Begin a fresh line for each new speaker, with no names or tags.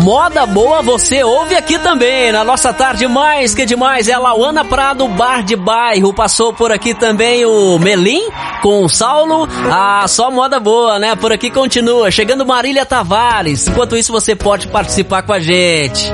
moda boa você ouve aqui também, na nossa tarde mais que demais. É a Lauana Prado, Bar de Bairro. Passou por aqui também o Melim com o Saulo. Ah, só moda boa, né? Por aqui continua. Chegando Marília Tavares. Enquanto isso, você pode participar com a gente.